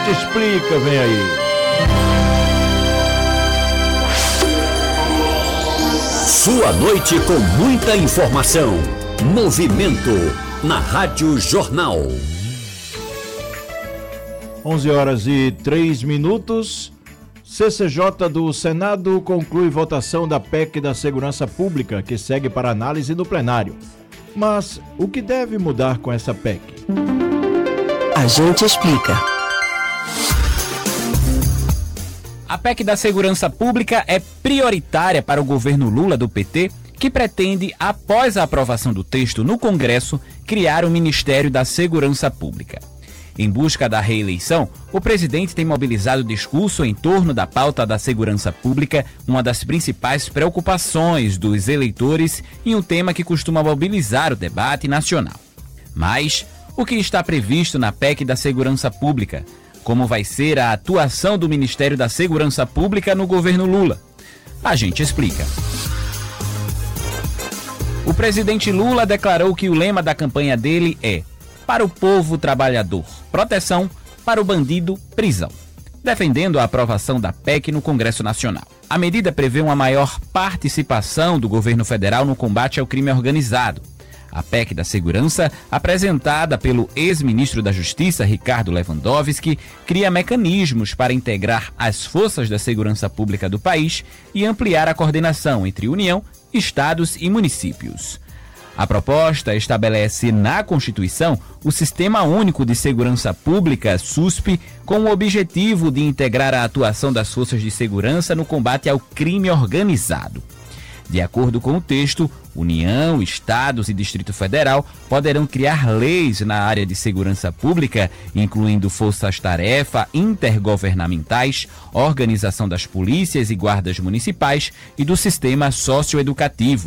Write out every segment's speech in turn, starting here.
gente explica, vem aí. Sua noite com muita informação. Movimento na Rádio Jornal. 11h03. CCJ do Senado conclui votação da PEC da Segurança Pública, que segue para análise no plenário. Mas o que deve mudar com essa PEC? A gente explica. A PEC da Segurança Pública é prioritária para o governo Lula do PT, que pretende, após a aprovação do texto no Congresso, criar o Ministério da Segurança Pública. Em busca da reeleição, o presidente tem mobilizado o discurso em torno da pauta da segurança pública, uma das principais preocupações dos eleitores e um tema que costuma mobilizar o debate nacional. Mas o que está previsto na PEC da Segurança Pública? Como vai ser a atuação do Ministério da Segurança Pública no governo Lula? A gente explica. O presidente Lula declarou que o lema da campanha dele é: para o povo trabalhador, proteção; para o bandido, prisão, defendendo a aprovação da PEC no Congresso Nacional. A medida prevê uma maior participação do governo federal no combate ao crime organizado. A PEC da Segurança, apresentada pelo ex-ministro da Justiça, Ricardo Lewandowski, cria mecanismos para integrar as forças da segurança pública do país e ampliar a coordenação entre União, estados e municípios. A proposta estabelece na Constituição o Sistema Único de Segurança Pública, SUSP, com o objetivo de integrar a atuação das forças de segurança no combate ao crime organizado. De acordo com o texto, União, Estados e Distrito Federal poderão criar leis na área de segurança pública, incluindo forças-tarefa intergovernamentais, organização das polícias e guardas municipais e do sistema socioeducativo.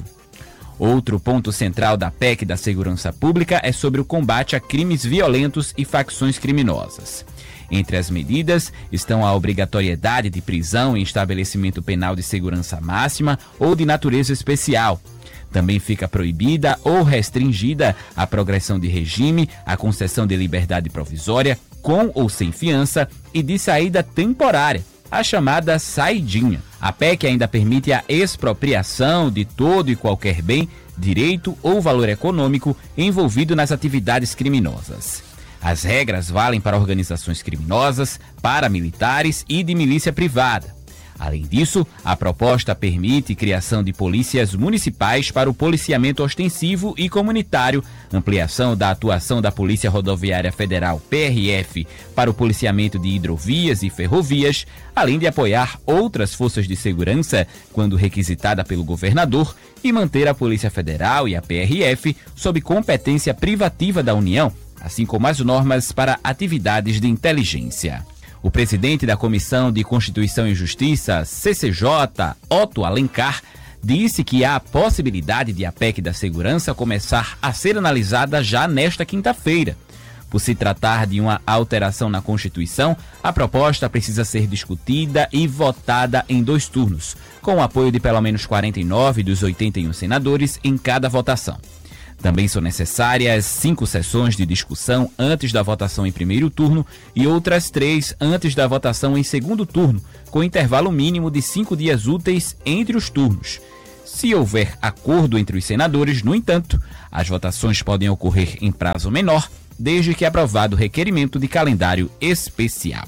Outro ponto central da PEC da Segurança Pública é sobre o combate a crimes violentos e facções criminosas. Entre as medidas estão a obrigatoriedade de prisão em estabelecimento penal de segurança máxima ou de natureza especial. Também fica proibida ou restringida a progressão de regime, a concessão de liberdade provisória, com ou sem fiança, e de saída temporária, a chamada saidinha. A PEC ainda permite a expropriação de todo e qualquer bem, direito ou valor econômico envolvido nas atividades criminosas. As regras valem para organizações criminosas, paramilitares e de milícia privada. Além disso, a proposta permite criação de polícias municipais para o policiamento ostensivo e comunitário, ampliação da atuação da Polícia Rodoviária Federal, PRF, para o policiamento de hidrovias e ferrovias, além de apoiar outras forças de segurança quando requisitada pelo governador e manter a Polícia Federal e a PRF sob competência privativa da União, assim como as normas para atividades de inteligência. O presidente da Comissão de Constituição e Justiça, CCJ, Otto Alencar, disse que há a possibilidade de a PEC da Segurança começar a ser analisada já nesta quinta-feira. Por se tratar de uma alteração na Constituição, a proposta precisa ser discutida e votada em 2 turnos, com o apoio de pelo menos 49 dos 81 senadores em cada votação. Também são necessárias 5 sessões de discussão antes da votação em primeiro turno e outras 3 antes da votação em segundo turno, com intervalo mínimo de 5 dias úteis entre os turnos. Se houver acordo entre os senadores, no entanto, as votações podem ocorrer em prazo menor, desde que aprovado o requerimento de calendário especial.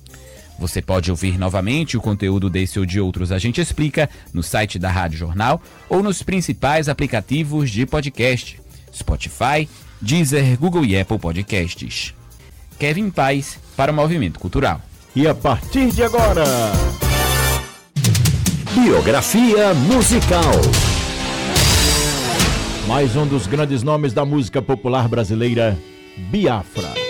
Você pode ouvir novamente o conteúdo desse ou de outros A Gente Explica no site da Rádio Jornal ou nos principais aplicativos de podcast: Spotify, Deezer, Google e Apple Podcasts. Kevin Paes para o Movimento Cultural. E a partir de agora, Biografia musical. mais um dos grandes nomes da música popular brasileira, Biafra.